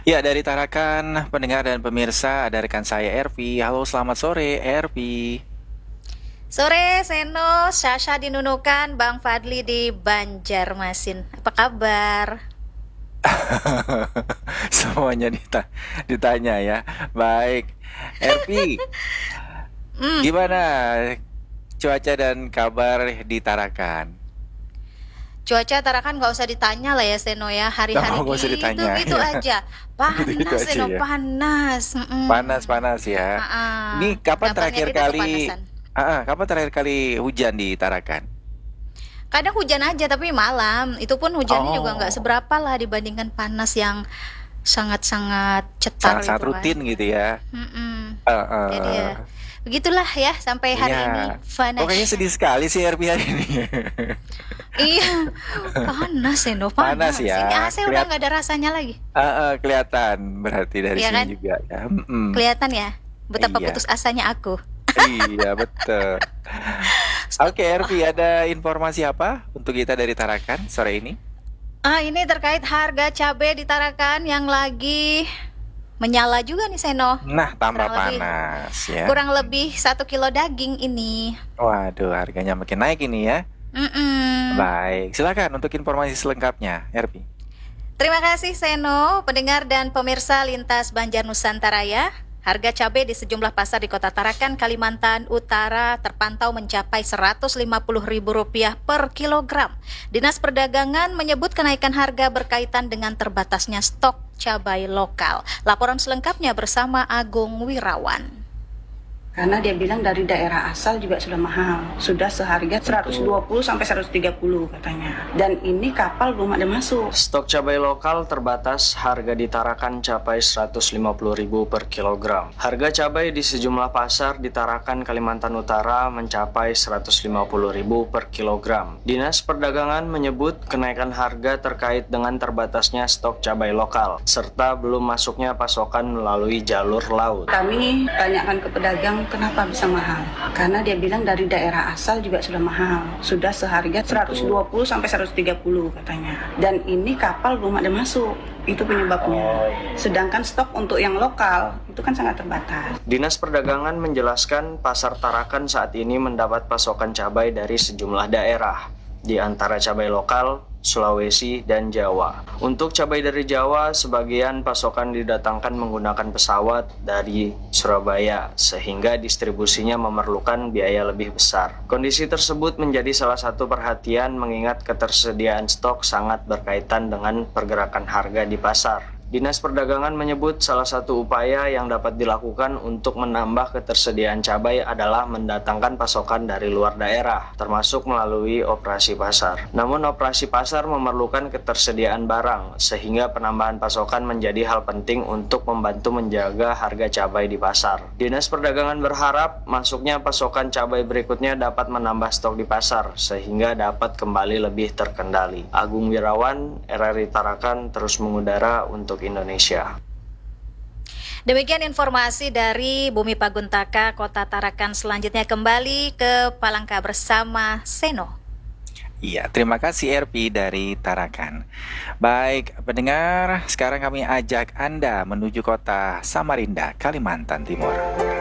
Ya, dari Tarakan, pendengar dan pemirsa, ada rekan saya Ervi. Halo, selamat sore, Ervi. Sore, Seno, Sasha di Nunukan, Bang Fadli di Banjarmasin. Apa kabar? Semuanya ditanya ya. Baik, Ervi, Hmm, gimana cuaca dan kabar di Tarakan? cuaca Tarakan nggak usah ditanya lah ya, Seno ya. Oh, Hari-hari gak usah ditanya gitu-gitu ya. aja. Gitu-gitu Panas, aja Seno, ya. panas. Panas-panas ya. Ini kapan Gampangnya terakhir lidah kali kepanasan. kapan terakhir kali hujan di Tarakan? Kadang hujan aja, tapi malam. Itu pun hujannya juga nggak Oh, seberapa lah dibandingkan panas yang sangat-sangat cetar sangat-sangat gitu kan. rutin gitu ya. Mm-mm. Jadi ya, Heeh. begitulah ya sampai Iya. hari ini. Kok kayaknya Panas. sedih sekali sih Ervi hari ini. Iya, panas Seno, Panas panas. Ini ya, AC udah nggak ada rasanya lagi. kelihatan berarti dari Iya sini kan? juga ya. Kelihatan ya betapa Iya, putus asanya aku. iya betul. Oke, Ervi, ada informasi apa untuk kita dari Tarakan sore ini? Ini terkait harga cabai di Tarakan yang lagi menyala juga nih Seno. Nah, tambah Kurang lebih panas ya. kurang lebih 1 kilo daging ini. Waduh, harganya makin naik ini ya. Mm-mm. Baik, silakan untuk informasi selengkapnya, Ervi. Terima kasih Seno, pendengar dan pemirsa Lintas Banjar Nusantara ya. Harga cabai di sejumlah pasar di Kota Tarakan, Kalimantan Utara terpantau mencapai Rp150.000 per kilogram. Dinas Perdagangan menyebut kenaikan harga berkaitan dengan terbatasnya stok cabai lokal. Laporan selengkapnya bersama Agung Wirawan. Karena dia bilang dari daerah asal juga sudah mahal. Sudah seharga 120 sampai 130 katanya. Dan ini kapal belum ada masuk. Stok cabai lokal terbatas, harga di Tarakan capai Rp150.000 per kilogram. Harga cabai di sejumlah pasar di Tarakan, Kalimantan Utara mencapai Rp150.000 per kilogram. Dinas Perdagangan menyebut kenaikan harga terkait dengan terbatasnya stok cabai lokal, serta belum masuknya pasokan melalui jalur laut. Kami tanyakan ke pedagang kenapa bisa mahal. Karena dia bilang dari daerah asal juga sudah mahal. Sudah seharga 120 sampai 130 katanya. Dan ini kapal belum ada masuk. Itu penyebabnya. Sedangkan stok untuk yang lokal itu kan sangat terbatas. Dinas Perdagangan menjelaskan pasar Tarakan saat ini mendapat pasokan cabai dari sejumlah daerah, di antara cabai lokal, Sulawesi, dan Jawa. Untuk cabai dari Jawa, sebagian pasokan didatangkan menggunakan pesawat dari Surabaya, sehingga distribusinya memerlukan biaya lebih besar. Kondisi tersebut menjadi salah satu perhatian mengingat ketersediaan stok sangat berkaitan dengan pergerakan harga di pasar. Dinas Perdagangan menyebut salah satu upaya yang dapat dilakukan untuk menambah ketersediaan cabai adalah mendatangkan pasokan dari luar daerah, termasuk melalui operasi pasar. Namun operasi pasar memerlukan ketersediaan barang, sehingga penambahan pasokan menjadi hal penting untuk membantu menjaga harga cabai di pasar. Dinas Perdagangan berharap masuknya pasokan cabai berikutnya dapat menambah stok di pasar, sehingga dapat kembali lebih terkendali. Agung Wirawan, RRI Tarakan terus mengudara untuk Indonesia. Demikian informasi dari Bumi Paguntaka, Kota Tarakan. Selanjutnya kembali ke Palangka bersama Seno. Iya, terima kasih Ervi dari Tarakan. Baik, pendengar, sekarang kami ajak Anda menuju kota Samarinda, Kalimantan Timur.